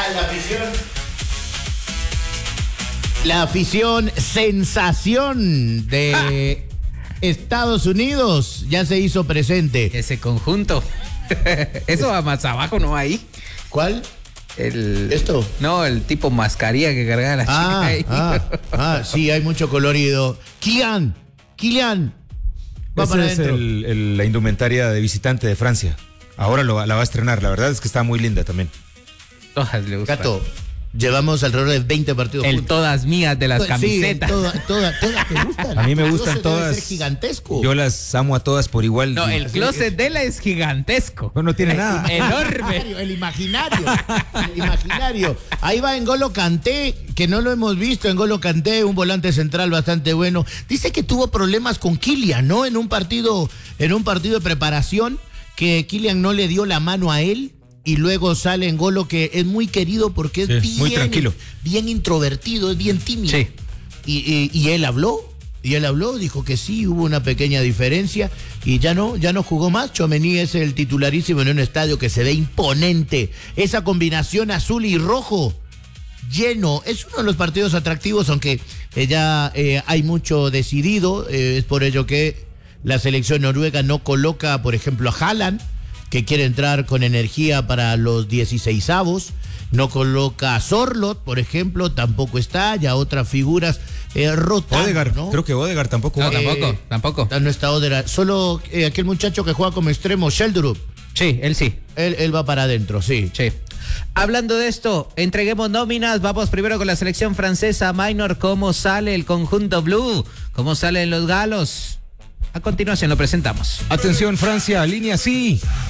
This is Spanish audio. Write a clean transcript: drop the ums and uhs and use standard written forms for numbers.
La afición sensación de Estados Unidos ya se hizo presente. Ese conjunto. Eso va más abajo, ¿no? Ahí. ¿Cuál? ¿Esto? No, el tipo mascarilla que cargaba la chica ahí. Sí, hay mucho colorido. Kylian. Va Esa para es adentro. la indumentaria de visitante de Francia. Ahora la va a estrenar. La verdad es que está muy linda también. Todas le gustan. Gato, llevamos alrededor de 20 partidos El juntos. todas mías de las camisetas. Sí, todas te gustan. A mí me gustan Debe todas. ser gigantesco. Yo las amo a todas por igual. No, el closet de la es gigantesco. No tiene nada. Enorme. El imaginario. Ahí va N'Golo Kanté, que no lo hemos visto. N'Golo Kanté, un volante central bastante bueno. Dice que tuvo problemas con Kylian, ¿no? En un partido de preparación, que Kylian no le dio la mano a él. Y luego sale N'Golo, que es muy querido porque es bien, muy tranquilo, bien introvertido, es bien tímido. Sí. Y él habló, dijo que sí, hubo una pequeña diferencia y ya no jugó más. Tchouaméni es el titularísimo en un estadio que se ve imponente. Esa combinación azul y rojo lleno, es uno de los partidos atractivos, aunque ya hay mucho decidido. Es por ello que la selección noruega no coloca, por ejemplo, a Haaland, que quiere entrar con energía para los 16avos. No coloca a Sorloth, por ejemplo, tampoco está. Ya otras figuras rotando, Odegaard, ¿no? Creo que Odegaard tampoco. No, tampoco. No está Odegaard. Solo aquel muchacho que juega como extremo, Sheldrup. Sí, él sí. Él va para adentro, sí. Sí. Hablando de esto, entreguemos nóminas. Vamos primero con la selección francesa. Minor, ¿cómo sale el conjunto blue? ¿Cómo salen los galos? A continuación lo presentamos. Atención, Francia, línea sí.